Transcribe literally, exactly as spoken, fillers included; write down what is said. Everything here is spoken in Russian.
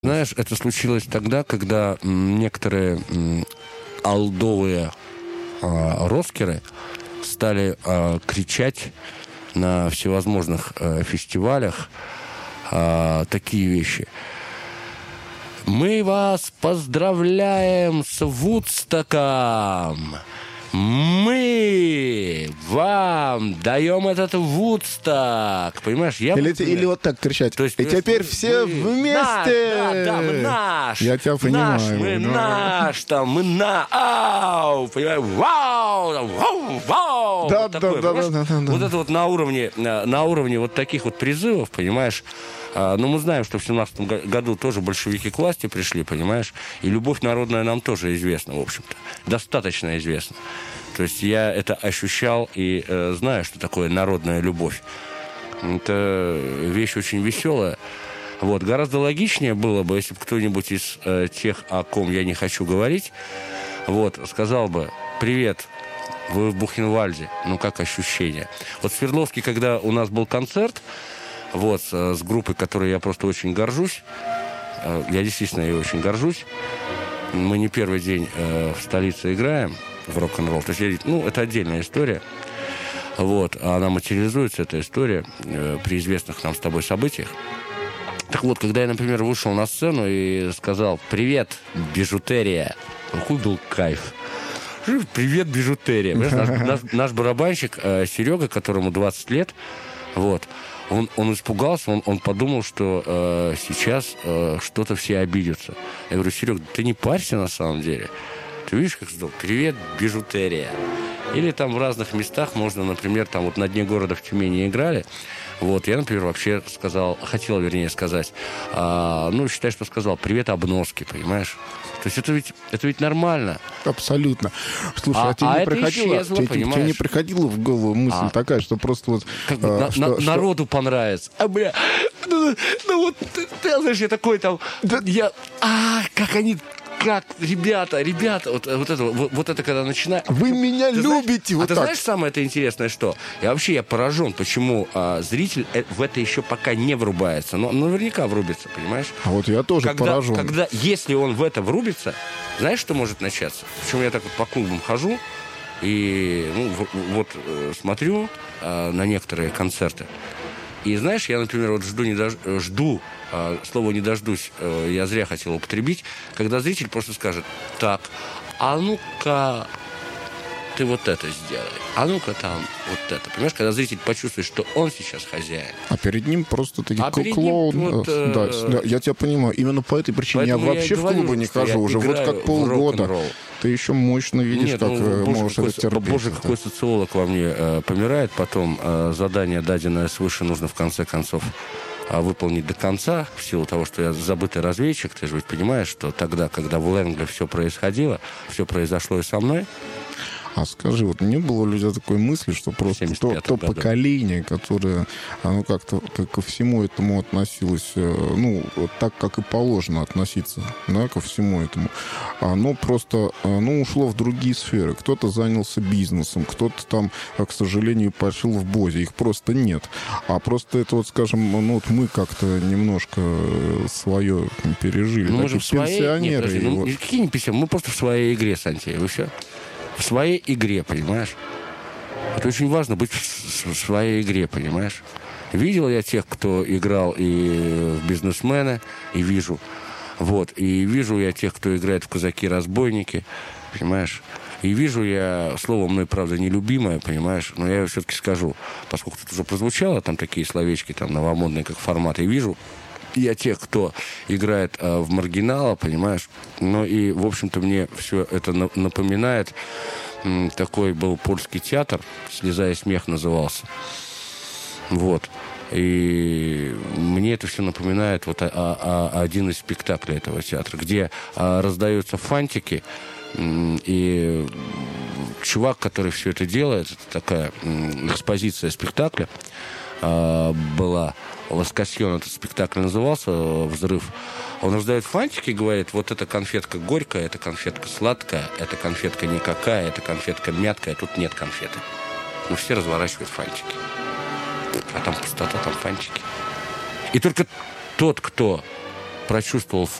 Знаешь, это случилось тогда, когда м, некоторые м, олдовые а, роскеры стали а, кричать на всевозможных а, фестивалях а, такие вещи. Мы вас поздравляем с Вудстоком! Мы вам даем этот Вудсток. Понимаешь, я... Или, или вот так кричать. То есть, и теперь мы, все мы, вместе. Да, да, да, мы наш. Я тебя понимаю. Наш, мы да. наш, там, мы на... Ау, понимаешь, вау, там, вау, вау. Да, вот да, такое, да, да, да, да. Вот это вот на уровне, на, на уровне вот таких вот призывов, понимаешь. А, но мы знаем, что в семнадцатом году тоже большевики к власти пришли, понимаешь. И любовь народная нам тоже известна, в общем-то. Достаточно известна. То есть я это ощущал и э, знаю, что такое народная любовь. Это вещь очень веселая. Вот. Гораздо логичнее было бы, если бы кто-нибудь из э, тех, о ком я не хочу говорить, вот, сказал бы: «Привет, вы в Бухенвальде». Ну, как ощущение? Вот в Свердловске, когда у нас был концерт, вот, с, с группой, которой я просто очень горжусь, э, я действительно ей очень горжусь, мы не первый день э, в столице играем в рок-н-ролл. То есть, я, ну, это отдельная история. Вот, а она материализуется, эта история, э, при известных нам с тобой событиях. Так вот, когда я, например, вышел на сцену и сказал: «Привет, бижутерия», какой был кайф. «Привет, бижутерия». Наш, наш, наш барабанщик э, Серега, которому двадцать лет, вот, он, он испугался, он, он подумал, что э, сейчас э, что-то все обидятся. Я говорю: «Серег, ты не парься на самом деле. Ты видишь, как сказал: «Привет, бижутерия». Или там в разных местах можно, например, там вот на дне города в Тюмени играли. Вот, я, например, вообще сказал, хотел, вернее, сказать, а, ну, считай, что сказал: «Привет, обноски», понимаешь? То есть это ведь, это ведь нормально. Абсолютно. Слушай, А, а, тебе, а не это приходило, исчезло, тебе, понимаешь? тебе не приходила в голову мысль А. такая, что просто вот... Как бы а, на- что, на- что- народу понравится. А, бля, ну, ну вот, ты, ты знаешь, я такой там, я, а, как они... Как, ребята, ребята, вот, вот, это, вот, вот это когда начинаю... Вы меня Ты любите, знаешь, вот а ты так. знаешь, самое это интересное, что? Я вообще я поражен, почему а, зритель э- в это еще пока не врубается. Но наверняка врубится, понимаешь? А вот я тоже Когда, поражен. когда, если он в это врубится, знаешь, что может начаться? Причем я так вот по клубам хожу и ну, в- вот э, смотрю э, на некоторые концерты. И знаешь, я, например, вот жду, не дож... жду э, слово «не дождусь», э, я зря хотел употребить, когда зритель просто скажет: «Так, а ну-ка ты вот это сделай, а ну-ка там вот это». Понимаешь, когда зритель почувствует, что он сейчас хозяин. А перед ним просто таки А перед ним клоун. вот, э, да, э, да, я тебя понимаю. Именно по этой причине я Поэтому я и вообще в говорю, клубы не что хожу я уже вот играю как в полгода. рок-н-ролл. Ты еще мощно видишь, Нет, как ну, э, боже, можешь какой, это терпеть. боже, какой социолог во мне э, помирает, потом э, задание, даденное свыше, нужно в конце концов э, выполнить до конца, в силу того, что я забытый разведчик. Ты же ведь понимаешь, что тогда, когда в Лэнгли все происходило, все произошло и со мной. А скажи, вот не было ли у тебя такой мысли, что просто то, то поколение, которое, оно как-то как ко всему этому относилось, э, ну, вот так, как и положено относиться, да, ко всему этому, оно просто, э, ну, ушло в другие сферы. Кто-то занялся бизнесом, кто-то там, э, к сожалению, пошел в бозе, их просто нет. А просто это вот, скажем, ну, вот мы как-то немножко свое пережили. Ну, мы же Такие в своей... пенсионеры. Нет, подожди, и ну, вот. какие не пенсионеры, мы просто в своей игре, Сантья, вы все. В своей игре, понимаешь? Это очень важно, быть в своей игре, понимаешь? Видел я тех, кто играл и в бизнесмены, и вижу. Вот. И вижу я тех, кто играет в казаки-разбойники, понимаешь? И вижу я, слово мной, правда, нелюбимое, понимаешь? Но я его все-таки скажу, поскольку тут уже прозвучало, там такие словечки, там, новомодные, как формат, и вижу я тех, кто играет а, в маргинала, понимаешь? Ну и, в общем-то, мне все это на- напоминает. М, такой был польский театр, «Слеза и смех» назывался. Вот. И мне это все напоминает вот о- о- о- один из спектаклей этого театра, где а, раздаются фантики, м, и чувак, который все это делает, это такая м, экспозиция спектакля а, была. «Ласкасьон» этот спектакль назывался, «Взрыв». Он раздает фантики и говорит: вот эта конфетка горькая, эта конфетка сладкая, эта конфетка никакая, эта конфетка мягкая, тут нет конфеты. Ну, все разворачивают фантики. А там пустота, там фантики. И только тот, кто прочувствовал